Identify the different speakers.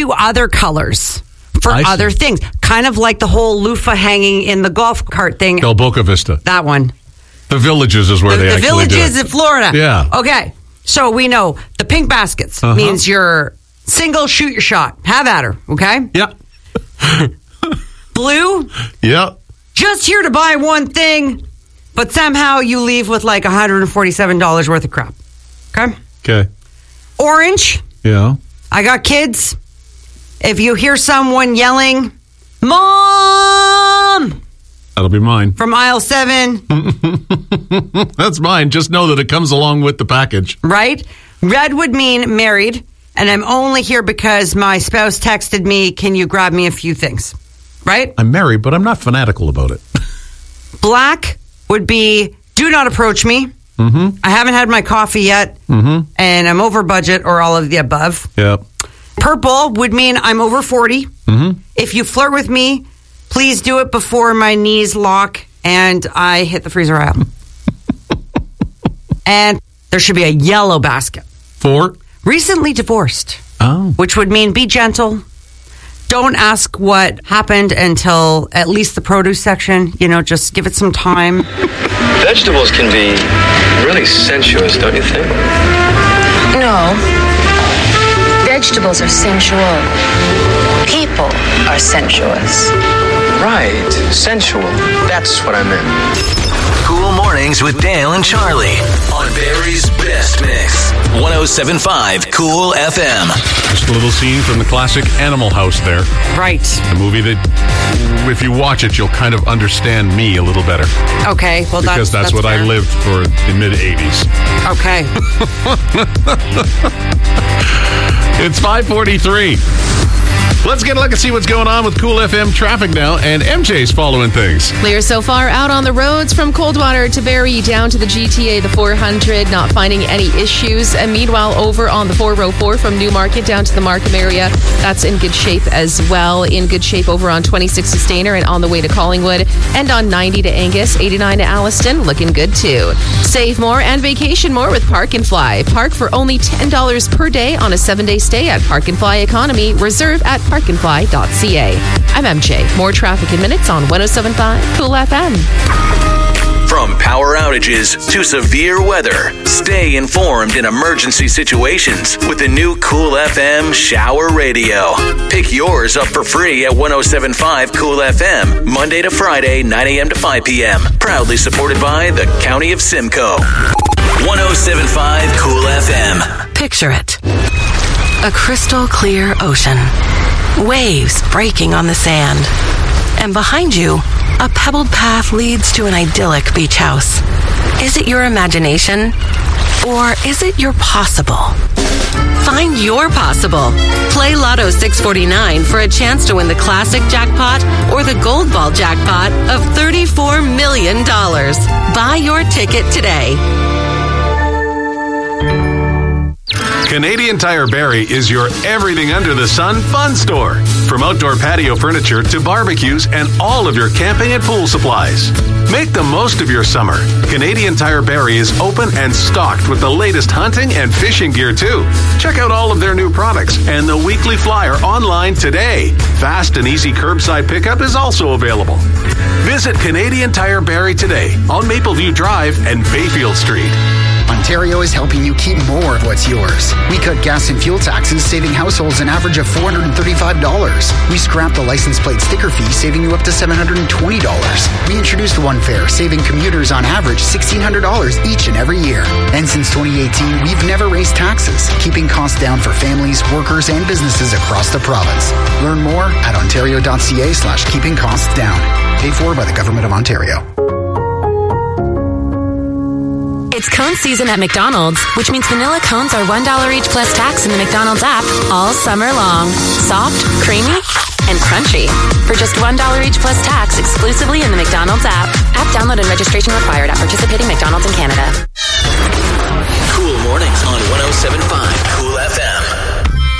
Speaker 1: do other colors for other things. Kind of like the whole loofah hanging in the golf cart thing.
Speaker 2: Del Boca Vista.
Speaker 1: That one.
Speaker 2: The Villages is where they actually do it.
Speaker 1: The Villages in Florida.
Speaker 2: Yeah.
Speaker 1: Okay. So we know the pink baskets means you're single, shoot your shot. Have at her. Okay?
Speaker 2: Yeah.
Speaker 1: Blue?
Speaker 2: Yeah.
Speaker 1: Just here to buy one thing, but somehow you leave with like $147 worth of crap. Okay?
Speaker 2: Okay.
Speaker 1: Orange?
Speaker 2: Yeah.
Speaker 1: I got kids. If you hear someone yelling, Mom!
Speaker 2: That'll be mine.
Speaker 1: From aisle 7.
Speaker 2: That's mine. Just know that it comes along with the package.
Speaker 1: Right? Red would mean married, and I'm only here because my spouse texted me, can you grab me a few things? Right?
Speaker 2: I'm married, but I'm not fanatical about it.
Speaker 1: Black would be, do not approach me. Mm-hmm. I haven't had my coffee yet, and I'm over budget or all of the above.
Speaker 2: Yep.
Speaker 1: Purple would mean I'm over 40. Mm-hmm. If you flirt with me, please do it before my knees lock and I hit the freezer aisle. And there should be a yellow basket.
Speaker 2: For?
Speaker 1: Recently divorced.
Speaker 2: Oh.
Speaker 1: Which would mean be gentle. Don't ask what happened until at least the produce section. You know, just give it some time.
Speaker 3: Vegetables can be really sensuous, don't you think?
Speaker 4: No. Vegetables are sensual. People are sensuous.
Speaker 3: Right. Sensual. That's what I meant.
Speaker 5: Cool Mornings with Dale and Charlie on Barry's Best Mix. 107.5 Cool FM.
Speaker 2: Just a little scene from the classic Animal House there.
Speaker 1: Right.
Speaker 2: A movie that, if you watch it, you'll kind of understand me a little better.
Speaker 1: Okay. Well,
Speaker 2: because that's what
Speaker 1: fair.
Speaker 2: I lived for the mid-'80s.
Speaker 1: Okay.
Speaker 2: It's 5:43. Let's get a look and see what's going on with Cool FM traffic now, and MJ's following things.
Speaker 6: Clear so far out on the roads from Coldwater to Barrie down to the GTA, the 400, not finding any issues. And meanwhile, over on the 404 from Newmarket down to the Markham area, that's in good shape as well. In good shape over on 26 to Stayner and on the way to Collingwood. And on 90 to Angus, 89 to Alliston, looking good too. Save more and vacation more with Park and Fly. Park for only $10 per day on a 7-day stay at Park and Fly Economy. Reserve at parkandfly.ca. I'm MJ. More traffic in minutes on 107.5 Cool FM.
Speaker 5: From power outages to severe weather, stay informed in emergency situations with the new Cool FM Shower Radio. Pick yours up for free at 107.5 Cool FM, Monday to Friday, 9 a.m. to 5 p.m. Proudly supported by the County of Simcoe. 107.5 Cool FM.
Speaker 7: Picture it. A crystal clear ocean. Waves breaking on the sand. And behind you, a pebbled path leads to an idyllic beach house. Is it your imagination? Or is it your possible? Find your possible. Play Lotto 649 for a chance to win the classic jackpot or the gold ball jackpot of $34 million. Buy your ticket today.
Speaker 2: Canadian Tire Barrie is your everything under the sun fun store. From outdoor patio furniture to barbecues and all of your camping and pool supplies. Make the most of your summer. Canadian Tire Barrie is open and stocked with the latest hunting and fishing gear too. Check out all of their new products and the weekly flyer online today. Fast and easy curbside pickup is also available. Visit Canadian Tire Barrie today on Mapleview Drive and Bayfield Street.
Speaker 8: Ontario is helping you keep more of what's yours. We cut gas and fuel taxes, saving households an average of $435. We scrapped the license plate sticker fee, saving you up to $720. We introduced One Fare, saving commuters on average $1,600 each and every year. And since 2018, we've never raised taxes, keeping costs down for families, workers, and businesses across the province. Learn more at ontario.ca/keeping costs down. Paid for by the Government of Ontario.
Speaker 7: It's cone season at McDonald's, which means vanilla cones are $1 each plus tax in the McDonald's app all summer long. Soft, creamy, and crunchy. For just $1 each plus tax exclusively in the McDonald's app. App download and registration required at participating McDonald's in Canada.
Speaker 5: Cool Mornings on 107.5 Cool FM.